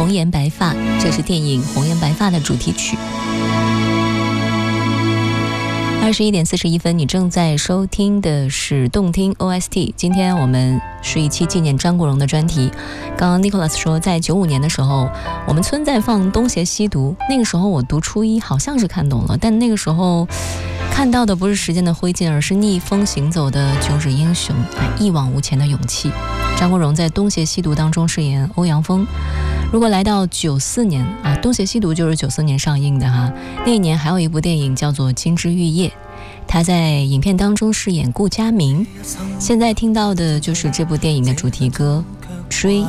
红颜白发，这是电影《红颜白发》的主题曲。21点41分，你正在收听的是动听 OST。今天我们是一期纪念张国荣的专题。刚刚 Nicholas 说，在95年的时候，我们村在放《东邪西毒》，那个时候我读初一，好像是看懂了，但那个时候看到的不是时间的灰烬，而是逆风行走的旧日英雄，一往无前的勇气。张国荣在《东邪西毒》当中饰演欧阳锋。如果来到94年啊，《东邪西毒》就是94年上映的哈。那一年还有一部电影叫做《金枝玉叶》，他在影片当中饰演顾佳明。现在听到的就是这部电影的主题歌《追》。